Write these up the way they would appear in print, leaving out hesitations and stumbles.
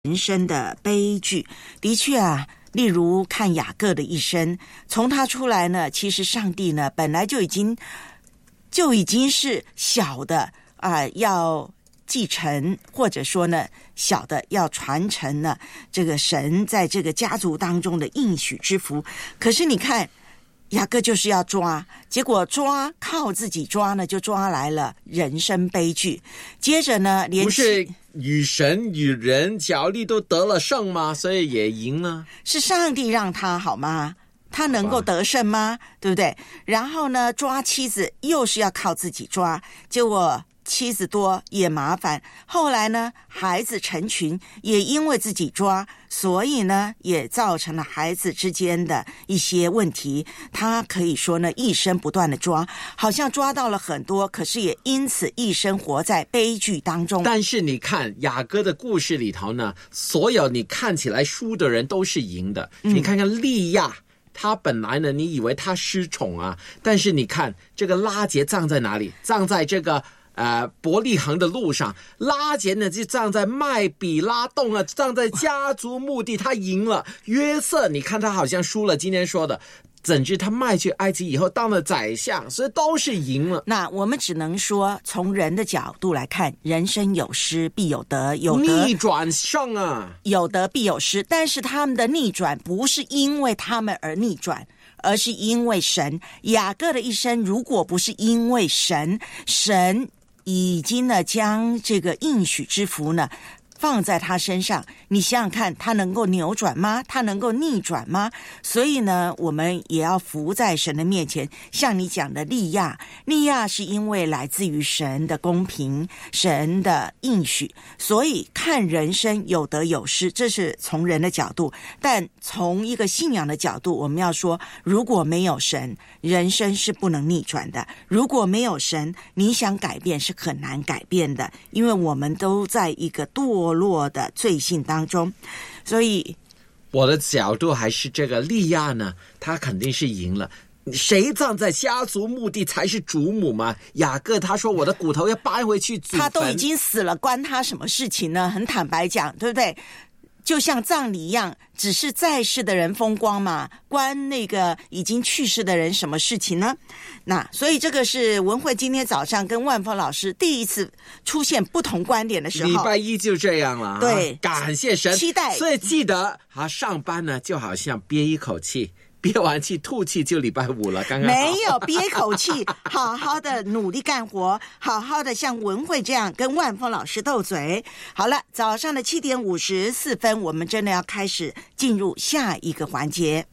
人生的悲剧。的确啊，例如看雅各的一生，从他出来呢，其实上帝呢本来就已经是小的要继承，或者说呢小的要传承呢这个神在这个家族当中的应许之福。可是你看雅各就是要抓，结果靠自己抓呢，就抓来了人生悲剧。接着呢，连不是与神与人角力都得了胜吗？所以也赢了。 是上帝让他好吗？他能够得胜吗？对不对？然后呢，抓妻子又是要靠自己抓，结果妻子多也麻烦。后来呢，孩子成群也因为自己抓，所以呢也造成了孩子之间的一些问题。他可以说呢一生不断的抓，好像抓到了很多，可是也因此一生活在悲剧当中。 但是你看雅各的故事里头呢，所有你看起来输的人都是赢的。你看看利亚，他本来呢你以为他失宠啊，但是你看这个拉结葬在哪里？葬在这个伯利恒的路上。拉结呢就葬在麦比拉洞啊，葬在家族墓地，他赢了。约瑟你看他好像输了，今天说的怎知他卖去埃及以后当了宰相，所以都是赢了。 那我们只能说从人的角度来看，人生有失必有得，有得逆转胜啊， 有得必有失。但是他们的逆转不是因为他们而逆转，而是因为神。雅各的一生如果不是因为神已经呢将这个应许之福呢放在他身上，你想想看，他能够扭转吗？他能够逆转吗？所以呢，我们也要服在神的面前。像你讲的利亚是因为来自于神的公平，神的应许，所以看人生有得有失，这是从人的角度。但从一个信仰的角度，我们要说，如果没有神，人生是不能逆转的。如果没有神，你想改变是很难改变的，因为我们都在一个堕落的罪性当中。所以我的角度还是这个利亚呢，他肯定是赢了。谁葬在家族墓地才是主母嘛？雅各他说我的骨头要搬回去祖坟， 他都已经死了，关他什么事情呢？很坦白讲，对不对？就像葬礼一样，只是在世的人风光嘛，关那个已经去世的人什么事情呢？那所以这个是文慧今天早上跟万峰老师第一次出现不同观点的时候。 礼拜一就这样了， 对， 感谢神， 期待。 所以记得上班呢就好像憋一口气，憋完气吐气就礼拜五了，刚刚好。 没有憋口气，好好的努力干活，好好的像文慧这样跟万峰老师斗嘴。好了，早上的7点54分，我们真的要开始进入下一个环节。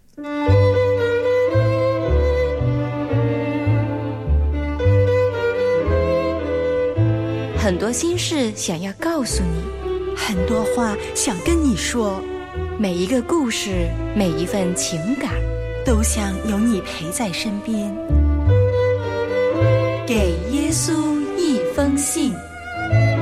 很多心事想要告诉你， 很多话想跟你说， 每一个故事，每一份情感， 都想有你陪在身边。给耶稣一封信。